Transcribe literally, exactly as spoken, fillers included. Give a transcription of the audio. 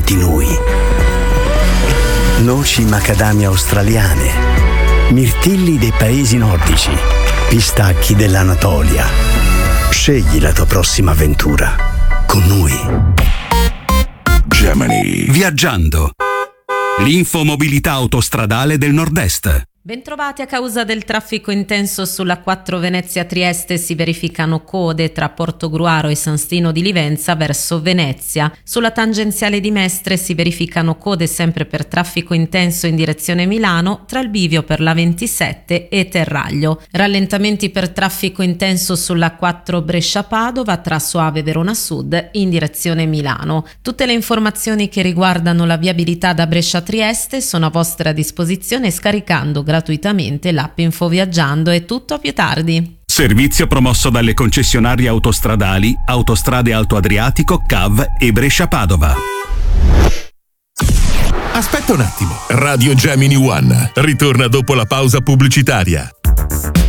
tutti noi. Noci macadamia australiane, mirtilli dei paesi nordici, pistacchi dell'Anatolia. Scegli la tua prossima avventura con noi. Gemini. Viaggiando. L'infomobilità autostradale del Nord-Est. Bentrovati. A causa del traffico intenso sulla quattro Venezia-Trieste si verificano code tra Portogruaro e San Stino di Livenza verso Venezia. Sulla tangenziale di Mestre si verificano code sempre per traffico intenso in direzione Milano tra il bivio per la ventisette e Terraglio. Rallentamenti per traffico intenso sulla quattro Brescia-Padova tra Soave Verona Sud in direzione Milano. Tutte le informazioni che riguardano la viabilità da Brescia-Trieste sono a vostra disposizione scaricando gratuitamente l'app InfoViaggiando. È tutto, a più tardi. Servizio promosso dalle concessionarie autostradali Autostrade Alto Adriatico, C A V e Brescia-Padova. Aspetta un attimo. Radio Gemini One ritorna dopo la pausa pubblicitaria.